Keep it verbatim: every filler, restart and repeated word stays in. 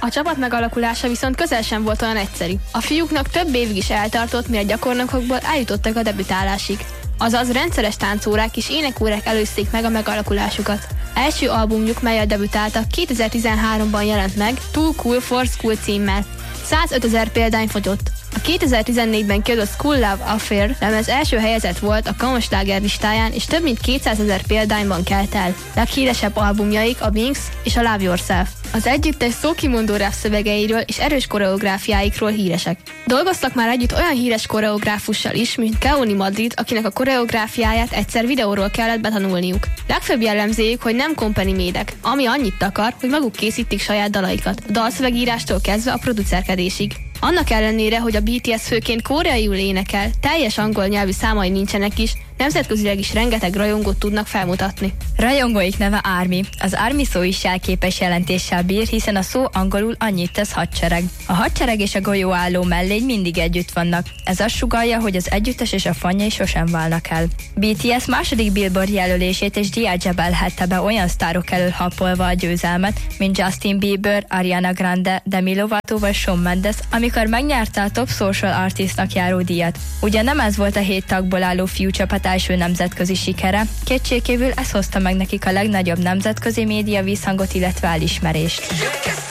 A csapat megalakulása viszont közel sem volt olyan egyszerű. A fiúknak több évig is eltartott, mire gyakornokokból eljutottak a debütálásig. Azaz rendszeres táncórák és énekórák előzték meg a megalakulásukat. Első albumjuk, mellyel debütáltak, kétezer-tizenháromban jelent meg, Too Cool for School címmel. százötezer példány fogyott. A kétezer-tizennégyben kiadott School Love Affair lemez első helyezett volt a Kamonsláger listáján, és több mint kétszázezer példányban kelt el. Leghíresebb albumjaik a Wings és a Love Yourself. Az együttes szókimondó rap szövegeiről és erős koreográfiáikról híresek. Dolgoztak már együtt olyan híres koreográfussal is, mint Keoni Madrid, akinek a koreográfiáját egyszer videóról kellett betanulniuk. Legfőbb jellemzőjük, hogy nem kompany-médek, ami annyit takar, hogy maguk készítik saját dalaikat, a dalszövegírástól kezdve a producerkedésig. Annak ellenére, hogy a bé té es főként koreaiul énekel, teljes angol nyelvű számai nincsenek is, nemzetközileg is rengeteg rajongót tudnak felmutatni. Rajongóik neve Army. Az Army szó is jelképes jelentéssel bír, hiszen a szó angolul annyit tesz hadsereg. A hadsereg és a golyóálló mellény mindig együtt vannak. Ez azt sugallja, hogy az együttes és a fanjai sosem válnak el. bé té es második Billboard jelölését és Dia zsebelhette be olyan sztárok elől happolva a győzelmet, mint Justin Bieber, Ariana Grande, Demi Lovato vagy Shawn Mendes, amikor megnyerte a Top Social Artistnak járó díjat. Ugye nem ez volt a hét tagból álló fiúcsapat első nemzetközi sikere, kétségkívül ez hozta meg nekik a legnagyobb nemzetközi média visszhangot, illetve elismerést.